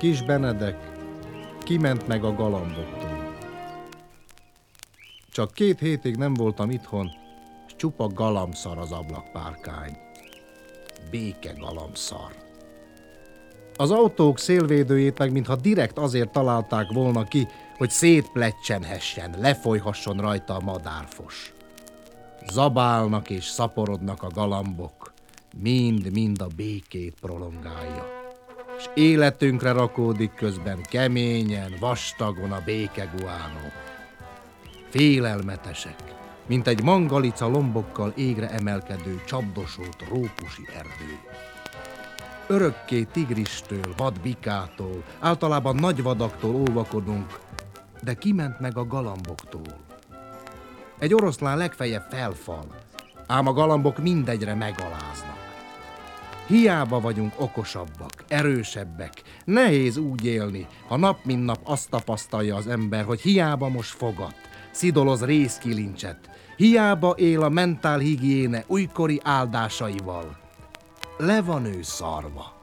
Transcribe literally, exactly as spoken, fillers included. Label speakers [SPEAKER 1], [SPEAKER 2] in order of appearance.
[SPEAKER 1] Kis Benedek kiment meg a galamboktól. Csak két hétig nem voltam itthon, s csupa galamszar az ablakpárkány. Béke galamszar. Az autók szélvédőjét meg mintha direkt azért találták volna ki, hogy szétpleccsenhessen, lefolyhasson rajta a madárfos. Zabálnak és szaporodnak a galambok, mind-mind a békét prolongálja. És életünkre rakódik közben keményen, vastagon a békeguánó. Félelmetesek, mint egy mangalica lombokkal égre emelkedő, csapdosult trópusi erdő. Örökké tigristől, vadbikától, általában nagy vadaktól óvakodunk, de kiment meg a galamboktól. Egy oroszlán legfeljebb felfal, ám a galambok mindegyre megaláznak. Hiába vagyunk okosabbak, erősebbek, nehéz úgy élni, ha nap mint nap azt tapasztalja az ember, hogy hiába most fogat, szidoloz rézkilincset, hiába él a mentálhigiéne újkori áldásaival. Le van ő szarva.